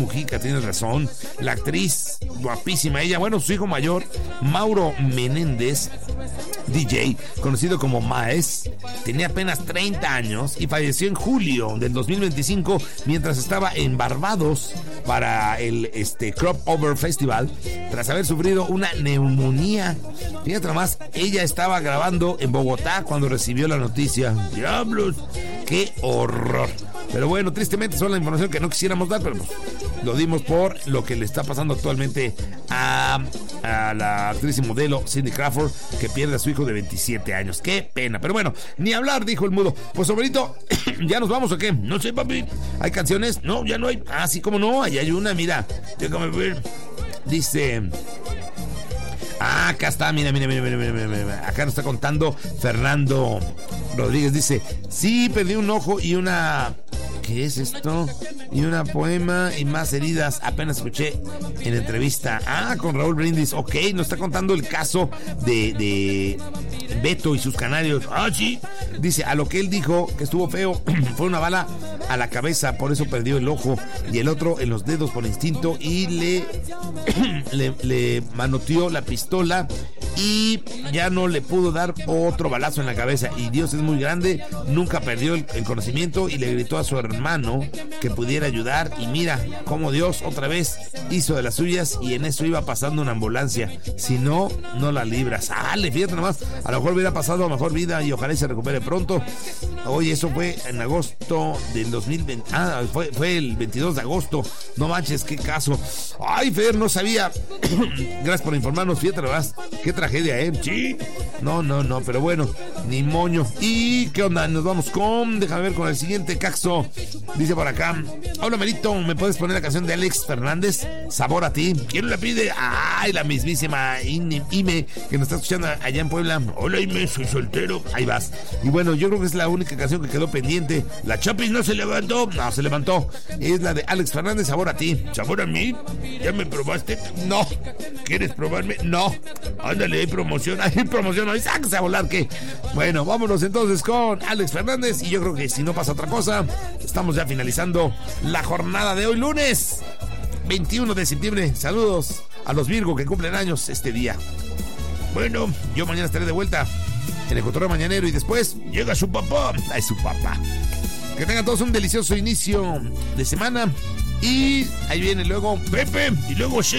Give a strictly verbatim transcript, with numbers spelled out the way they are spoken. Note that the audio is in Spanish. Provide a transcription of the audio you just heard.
Mujica, tienes razón. La actriz, guapísima ella. Bueno, su hijo mayor, Mauro Menéndez, D J, conocido como Maes, tenía apenas treinta años y falleció en julio del dos mil veinticinco mientras estaba en Barbados para el este, Crop Over Festival tras haber sufrido una neumonía. Fíjate nomás, ella estaba grabando en Bogotá cuando recibió la noticia. ¡Diablos! ¡Qué horror! Pero bueno, tristemente son la información que no quisiéramos dar, pero pues, lo dimos por lo que le está pasando actualmente a, a la actriz y modelo Cindy Crawford, que pierde a su hijo de veintisiete años. ¡Qué pena! Pero bueno, ni hablar, dijo el mudo. Pues, sobrito, ¿ya nos vamos o qué? No sé, papi. ¿Hay canciones? No, ya no hay. Ah, sí, cómo no, ahí hay una, mira. Déjame ver. Dice... Ah, acá está, mira, mira, mira, mira, mira, mira. Acá nos está contando Fernando Rodríguez. Dice, sí, perdí un ojo y una... ¿Qué es esto? Y una poema y más heridas. Apenas escuché en entrevista. Ah, con Raúl Brindis. Ok, nos está contando el caso de, de Beto y sus canarios. Ah, sí. Dice, a lo que él dijo que estuvo feo, fue una bala a la cabeza, por eso perdió el ojo, y el otro en los dedos por instinto, y le, le, le manoteó la pistola y ya no le pudo dar otro balazo en la cabeza. Y Dios es muy grande, nunca perdió el, el conocimiento, y le gritó a su hermano que pudiera ayudar, y mira cómo Dios otra vez hizo de las suyas, y en eso iba pasando una ambulancia. Si no, no la libras. Sale, fíjate nomás, a lo mejor hubiera pasado a mejor vida y ojalá se recupere pronto. Oye, eso fue en agosto del dos mil veinte. Ah, fue, fue el veintidós de agosto. No manches, qué caso. Ay, Fer, no sabía. Gracias por informarnos, fíjate nomás. Qué tragedia, ¿eh? Sí. No, no, no, pero bueno, ni moño. ¿Y qué onda? Nos vamos con, déjame ver, con el siguiente caxo. Dice por acá, hola Merito, ¿me puedes poner la canción de Alex Fernández? Sabor a ti. ¿Quién la pide? Ay, la mismísima Ime, que nos está escuchando allá en Puebla. Hola Ime, soy soltero. Ahí vas. Y bueno, yo creo que es la única canción que quedó pendiente. La Chapis no se levantó. No, se levantó. Es la de Alex Fernández, Sabor a ti. ¿Sabor a mí? ¿Ya me probaste? No. ¿Quieres probarme? No. Ándale, hay promoción. Hay promoción. Ahí sáquese a volar, ¿qué? Bueno, vámonos entonces con Alex Fernández. Y yo creo que si no pasa otra cosa, estamos ya finalizando la jornada de hoy, lunes veintiuno de septiembre. Saludos a los Virgo que cumplen años este día. Bueno, yo mañana estaré de vuelta en el Cotorreo Mañanero, y después llega su papá. Ay, su papá. Que tengan todos un delicioso inicio de semana. Y ahí viene luego Pepe y luego